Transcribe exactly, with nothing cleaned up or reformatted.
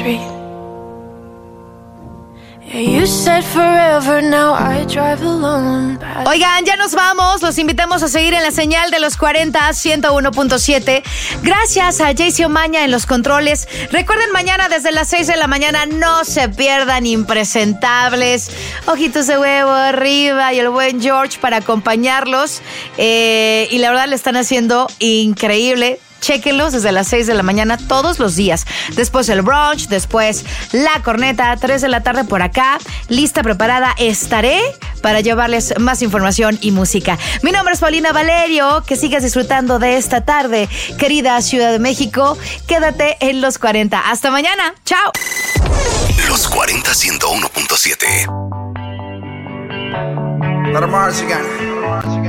street. You said forever, now I drive alone. Oigan, ya nos vamos. Los invitamos a seguir en la señal de los cuarenta, ciento uno punto siete. Gracias a Jaycee Omaña en los controles. Recuerden, mañana desde las seis de la mañana no se pierdan Impresentables. Ojitos de huevo arriba y el buen George para acompañarlos. Eh, y la verdad le están haciendo increíble. Chéquenlos desde las seis de la mañana todos los días. Después el brunch, después la corneta, tres de la tarde por acá. Lista, preparada, estaré para llevarles más información y música. Mi nombre es Paulina Valerio. Que sigas disfrutando de esta tarde, querida Ciudad de México. Quédate en los cuarenta. Hasta mañana. Chao. Los cuarenta, ciento uno punto siete. Let 'em march again.